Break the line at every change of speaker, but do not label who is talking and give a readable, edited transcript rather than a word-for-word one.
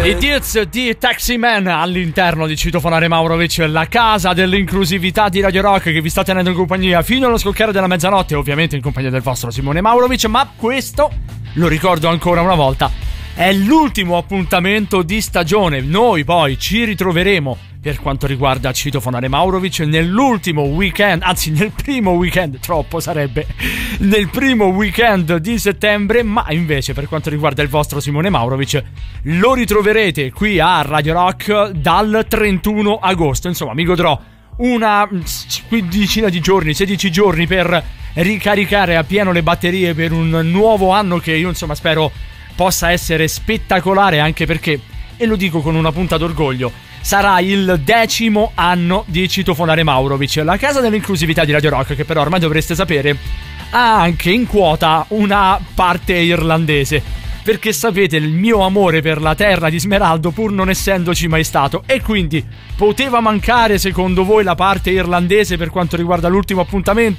I Diz di Taxi Man all'interno di Citofonare Maurovic, la casa dell'inclusività di Radio Rock, che vi sta tenendo in compagnia fino allo scoccare della mezzanotte, ovviamente in compagnia del vostro Simone Maurovic. Ma questo, lo ricordo ancora una volta, è l'ultimo appuntamento di stagione. Noi poi ci ritroveremo, per quanto riguarda Citofonare Maurovic, nell'ultimo weekend, anzi nel primo weekend, troppo sarebbe, nel primo weekend di settembre. Ma invece per quanto riguarda il vostro Simone Maurovic, lo ritroverete qui a Radio Rock dal 31 agosto. Insomma, mi godrò una quindicina di giorni, 16 giorni per ricaricare a pieno le batterie per un nuovo anno che io insomma spero possa essere spettacolare, anche perché, e lo dico con una punta d'orgoglio, sarà il 10° anno di Citofonare Maurovic, la casa dell'inclusività di Radio Rock, che però ormai dovreste sapere ha anche in quota una parte irlandese, perché sapete il mio amore per la terra di Smeraldo, pur non essendoci mai stato. E quindi poteva mancare secondo voi la parte irlandese per quanto riguarda l'ultimo appuntamento?